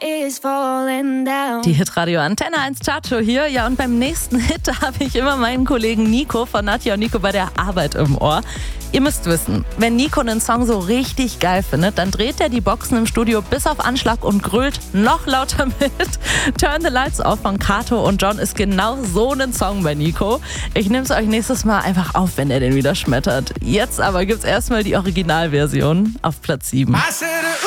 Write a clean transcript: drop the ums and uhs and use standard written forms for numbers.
is falling down. Die Hitradio Antenne 1 Chartshow hier. Ja, und beim nächsten Hit habe ich immer meinen Kollegen Nico von Nadja und Nico bei der Arbeit im Ohr. Ihr müsst wissen, wenn Nico einen Song so richtig geil findet, dann dreht er die Boxen im Studio bis auf Anschlag und grölt noch lauter mit. Turn the Lights Off von Kato und John ist genau so ein Song bei Nico. Ich nehme es euch nächstes Mal einfach auf, wenn er den wieder schmettert. Jetzt aber gibt's erstmal die Originalversion auf Platz 7.